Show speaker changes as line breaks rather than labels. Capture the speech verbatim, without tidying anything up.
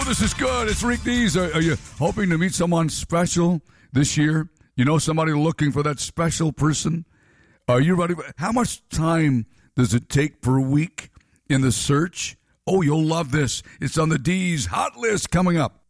this is good. It's Rick Dees. Are, are you hoping to meet someone special this year? You know, somebody looking for that special person? Are you ready? How much time does it take per week in the search? Oh, you'll love this. It's on the Dees Hot List coming up.